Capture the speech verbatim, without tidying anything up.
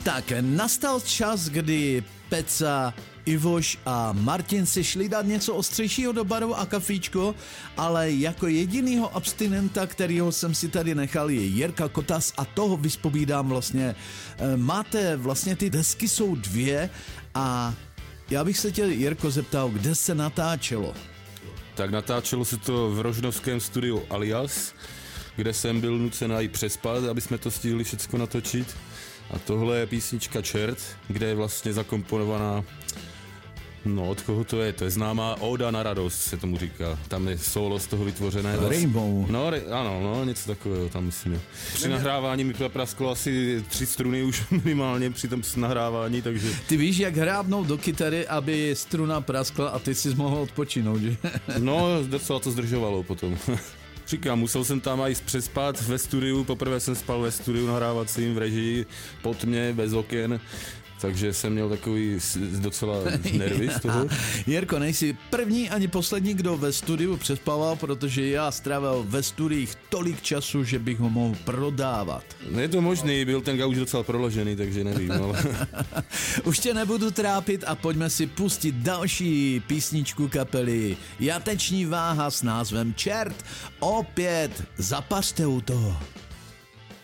Tak nastal čas, kdy Peca, Ivoš a Martin si šli dát něco ostřejšího do baru a kafíčko, ale jako jedinýho abstinenta, kterýho jsem si tady nechal, je Jirka Kotas a toho vyspovídám vlastně. Máte vlastně ty desky jsou dvě a já bych se tě, Jirko, zeptal, kde se natáčelo? Tak natáčelo se to v rožnovském studiu Alias, kde jsem byl nucen i přespat, aby jsme to stihli všechno natočit. A tohle je písnička Čert, kde je vlastně zakomponovaná, no od koho to je, to je známá Óda na radost, se tomu říká. Tam je solo z toho vytvořené. Rainbow. No, re, ano, no, něco takového tam myslím. Je. Při nahrávání mi prasklo asi tři struny už minimálně při tom nahrávání, takže... Ty víš, jak hrábnout do kytary, aby struna praskla a ty jsi mohl odpočinout, že? No, docela to zdržovalo potom. Říkám, musel jsem tam i přespat ve studiu, poprvé jsem spal ve studiu nahrávacím v režii, pod mě, bez oken, takže jsem měl takový docela nervy z toho. Jirko, nejsi první ani poslední, kdo ve studiu přespával, protože já strávil ve studiích tolik času, že bych ho mohl prodávat. Je to možný, byl ten gauč docela proložený, takže nevím. Ale... Už tě nebudu trápit a pojďme si pustit další písničku kapely Jateční váha s názvem Čert. Opět zapařte u toho.